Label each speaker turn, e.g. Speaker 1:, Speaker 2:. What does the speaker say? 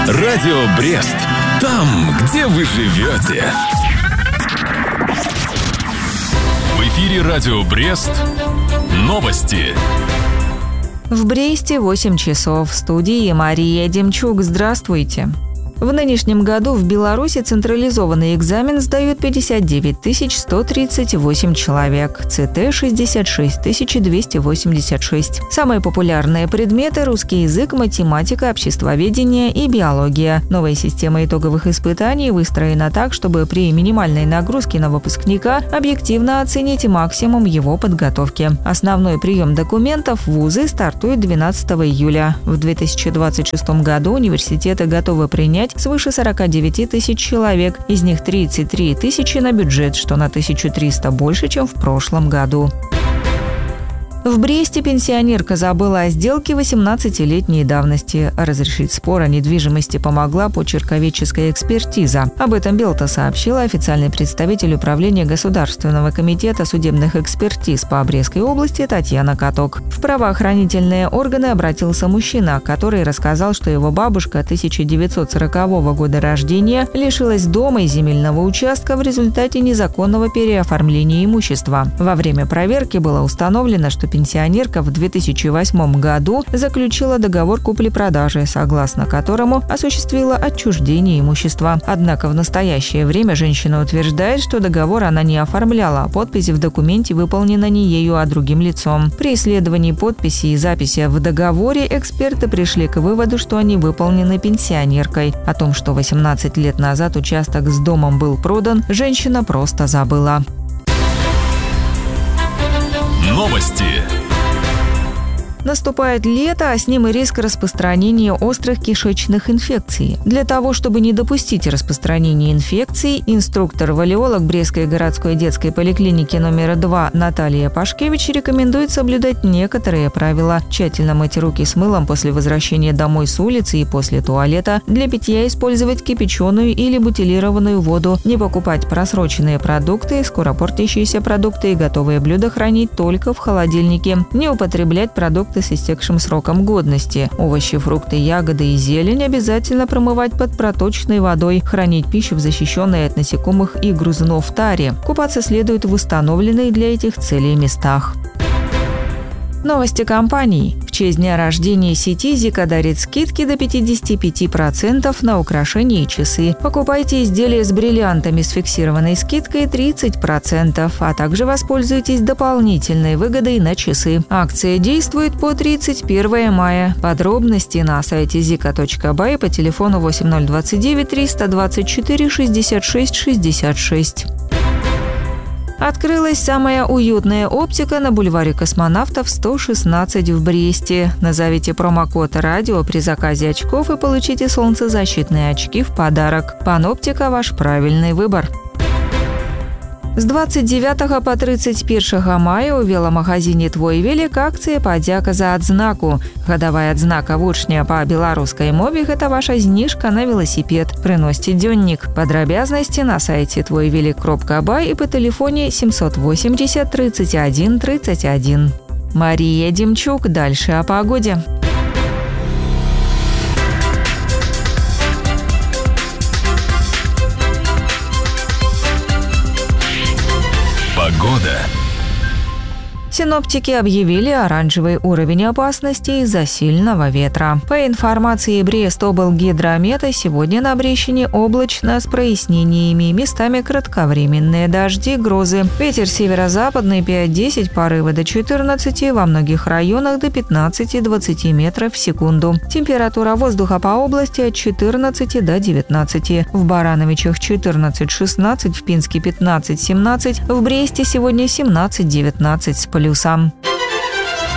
Speaker 1: Радио Брест. Там, где вы живете. В эфире Радио Брест. Новости.
Speaker 2: В Бресте 8 часов. В студии Мария Демчук. Здравствуйте. В нынешнем году в Беларуси централизованный экзамен сдают 59 138 человек, ЦТ – 66 286. Самые популярные предметы – русский язык, математика, обществоведение и биология. Новая система итоговых испытаний выстроена так, чтобы при минимальной нагрузке на выпускника объективно оценить максимум его подготовки. Основной прием документов в вузы стартует 12 июля. В 2026 году университеты готовы принять свыше 49 тысяч человек, из них 33 тысячи на бюджет, что на 1300 больше, чем в прошлом году. В Бресте пенсионерка забыла о сделке 18-летней давности. Разрешить спор о недвижимости помогла почерковедческая экспертиза. Об этом Белта сообщила официальный представитель управления Государственного комитета судебных экспертиз по Брестской области Татьяна Каток. В правоохранительные органы обратился мужчина, который рассказал, что его бабушка 1940 года рождения лишилась дома и земельного участка в результате незаконного переоформления имущества. Во время проверки было установлено, что пенсионерка в 2008 году заключила договор купли-продажи, согласно которому осуществила отчуждение имущества. Однако в настоящее время женщина утверждает, что договор она не оформляла, а подпись в документе выполнена не ею, а другим лицом. При исследовании подписи и записи в договоре эксперты пришли к выводу, что они выполнены пенсионеркой. О том, что 18 лет назад участок с домом был продан, женщина просто забыла.
Speaker 1: Новости.
Speaker 2: Наступает лето, а с ним и риск распространения острых кишечных инфекций. Для того, чтобы не допустить распространения инфекций, инструктор-валиолог Брестской городской детской поликлиники номер 2 Наталья Пашкевич рекомендует соблюдать некоторые правила. Тщательно мыть руки с мылом после возвращения домой с улицы и после туалета. Для питья использовать кипяченую или бутилированную воду. Не покупать просроченные продукты, скоропортящиеся продукты и готовые блюда хранить только в холодильнике. Не употреблять продукты с истекшим сроком годности. Овощи, фрукты, ягоды и зелень обязательно промывать под проточной водой. Хранить пищу в защищенной от насекомых и грызунов таре. Купаться следует в установленных для этих целей местах. Новости компаний. В честь дня рождения сети Зика дарит скидки до 55% на украшения и часы. Покупайте изделия с бриллиантами с фиксированной скидкой 30%, а также воспользуйтесь дополнительной выгодой на часы. Акция действует по 31 мая. Подробности на сайте zika.by по телефону 8029 324 66 66. Открылась самая уютная оптика на бульваре Космонавтов 116 в Бресте. Назовите промокод «Радио» при заказе очков и получите солнцезащитные очки в подарок. Паноптика – ваш правильный выбор. З 29 по 31 мая у веламагазине «Твой велик» акція «Падзяка за адзнаку». Гадавая адзнака вучня по беларускай мове – гэта ваша зніжка на велосипед. Приносите дзённік. Падрабязнасці на сайте твойвелик.бай и по телефоне 780 31 31. Мария Демчук. Дальше о погоде.
Speaker 1: Погода.
Speaker 2: Синоптики объявили оранжевый уровень опасности из-за сильного ветра. По информации Брест-облгидромета, сегодня на Брещине облачно с прояснениями, местами кратковременные дожди, грозы. Ветер северо-западный 5-10, порывы до 14, во многих районах до 15-20 метров в секунду. Температура воздуха по области от 14 до 19. В Барановичах 14-16, в Пинске 15-17, в Бресте сегодня 17-19 с плюсом.